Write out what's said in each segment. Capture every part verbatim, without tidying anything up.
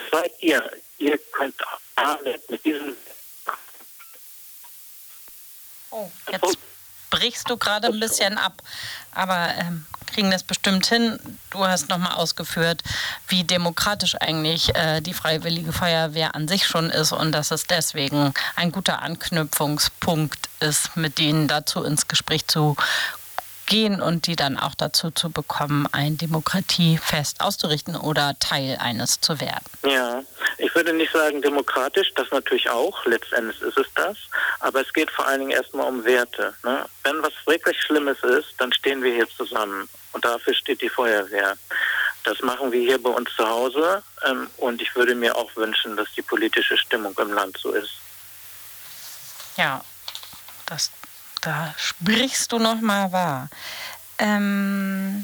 seid ihr? Ihr könnt auch mit diesem... Oh, jetzt brichst du gerade ein bisschen ab, aber ähm, kriegen das bestimmt hin. Du hast nochmal ausgeführt, wie demokratisch eigentlich äh, die Freiwillige Feuerwehr an sich schon ist und dass es deswegen ein guter Anknüpfungspunkt ist, mit denen dazu ins Gespräch zu gehen und die dann auch dazu zu bekommen, ein Demokratiefest auszurichten oder Teil eines zu werden. Ja, ich würde nicht sagen demokratisch, das natürlich auch, letztendlich ist es das, aber es geht vor allen Dingen erstmal um Werte. Ne? Wenn was wirklich Schlimmes ist, dann stehen wir hier zusammen und dafür steht die Feuerwehr. Das machen wir hier bei uns zu Hause ähm, und ich würde mir auch wünschen, dass die politische Stimmung im Land so ist. Ja, das Da sprichst du noch mal wahr. Ähm,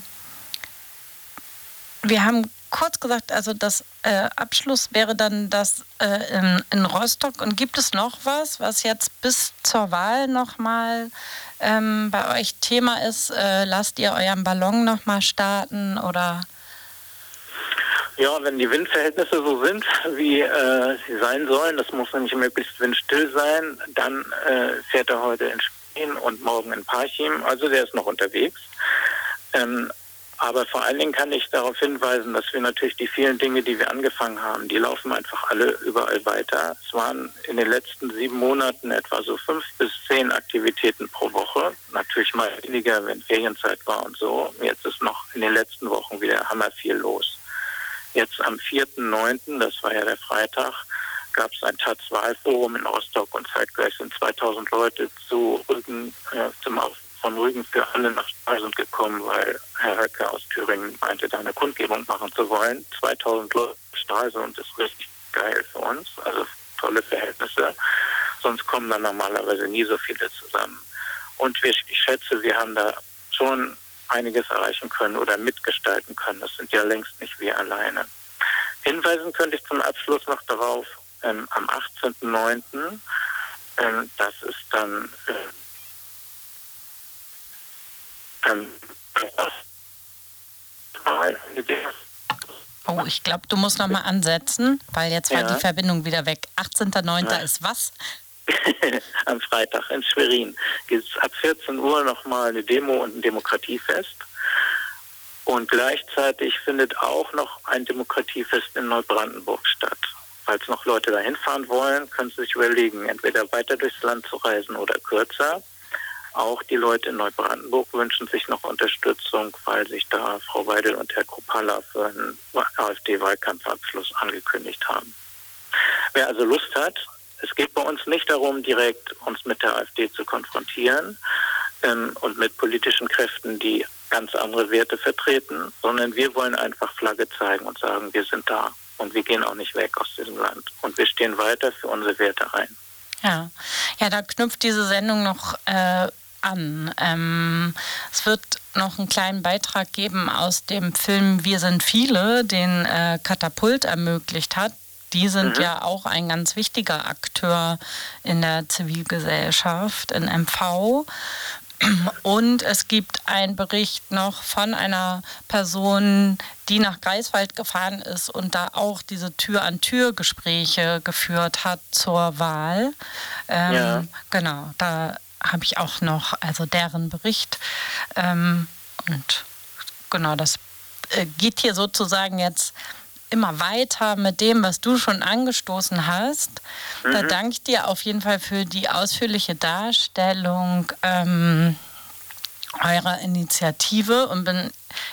wir haben kurz gesagt, also das äh, Abschluss wäre dann das äh, in, in Rostock. Und gibt es noch was, was jetzt bis zur Wahl noch mal ähm, bei euch Thema ist? Äh, lasst ihr euren Ballon noch mal starten oder? Ja, wenn die Windverhältnisse so sind, wie äh, sie sein sollen, das muss nämlich möglichst windstill sein, dann äh, fährt er heute in und morgen in Parchim, also der ist noch unterwegs. Ähm, aber vor allen Dingen kann ich darauf hinweisen, dass wir natürlich die vielen Dinge, die wir angefangen haben, die laufen einfach alle überall weiter. Es waren in den letzten sieben Monaten etwa so fünf bis zehn Aktivitäten pro Woche. Natürlich mal weniger, wenn Ferienzeit war und so. Jetzt ist noch in den letzten Wochen wieder hammer viel los. Jetzt am vierten neunten, das war ja der Freitag, gab es ein Taz-Wahlforum in Rostock und zeitgleich sind zweitausend Leute zu Rügen, äh, zum Auf von Rügen für alle nach Stralsund gekommen, weil Herr Höcke aus Thüringen meinte, da eine Kundgebung machen zu wollen. zweitausend Leute in Stralsund ist richtig geil für uns, also tolle Verhältnisse. Sonst kommen da normalerweise nie so viele zusammen. Und wir, ich schätze, wir haben da schon einiges erreichen können oder mitgestalten können. Das sind ja längst nicht wir alleine. Hinweisen könnte ich zum Abschluss noch darauf, Ähm, am achtzehnten neunten Ähm, das ist dann äh, ähm, Oh, ich glaube, du musst noch mal ansetzen, weil jetzt war ja. die Verbindung wieder weg. achtzehnten neunten Ja. ist was? Am Freitag in Schwerin gibt es ab vierzehn Uhr nochmal eine Demo und ein Demokratiefest. Und gleichzeitig findet auch noch ein Demokratiefest in Neubrandenburg statt. Falls noch Leute dahin fahren wollen, können sie sich überlegen, entweder weiter durchs Land zu reisen oder kürzer. Auch die Leute in Neubrandenburg wünschen sich noch Unterstützung, weil sich da Frau Weidel und Herr Kruppalla für einen AfD-Wahlkampfabschluss angekündigt haben. Wer also Lust hat, es geht bei uns nicht darum, direkt uns mit der AfD zu konfrontieren ähm, und mit politischen Kräften, die ganz andere Werte vertreten, sondern wir wollen einfach Flagge zeigen und sagen, wir sind da. Und wir gehen auch nicht weg aus diesem Land. Und wir stehen weiter für unsere Werte ein. Ja, ja, da knüpft diese Sendung noch äh, an. Ähm, es wird noch einen kleinen Beitrag geben aus dem Film Wir sind viele, den äh, Katapult ermöglicht hat. Die sind mhm. ja auch ein ganz wichtiger Akteur in der Zivilgesellschaft, in M V. Und es gibt einen Bericht noch von einer Person, die nach Greifswald gefahren ist und da auch diese Tür-an-Tür-Gespräche geführt hat zur Wahl. Ähm, ja. Genau, da habe ich auch noch also deren Bericht. Ähm, und genau, das äh, geht hier sozusagen jetzt immer weiter mit dem, was du schon angestoßen hast. Mhm. Da danke ich dir auf jeden Fall für die ausführliche Darstellung ähm, eurer Initiative und bin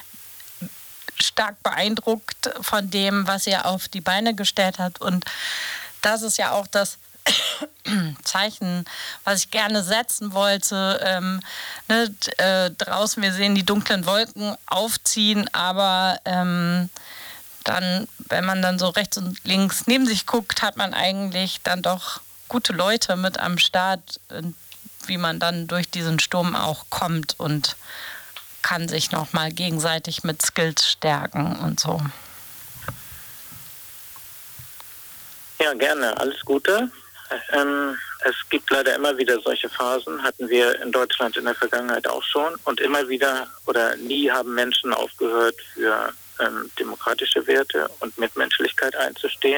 stark beeindruckt von dem, was ihr auf die Beine gestellt habt. Und das ist ja auch das Zeichen, was ich gerne setzen wollte. Ähm, ne, äh, draußen, wir sehen die dunklen Wolken aufziehen, aber ähm, dann, wenn man dann so rechts und links neben sich guckt, hat man eigentlich dann doch gute Leute mit am Start, wie man dann durch diesen Sturm auch kommt und kann sich nochmal gegenseitig mit Skills stärken und so. Ja, gerne. Alles Gute. Ähm, es gibt leider immer wieder solche Phasen, hatten wir in Deutschland in der Vergangenheit auch schon. Und immer wieder oder nie haben Menschen aufgehört, für ähm, demokratische Werte und Mitmenschlichkeit einzustehen.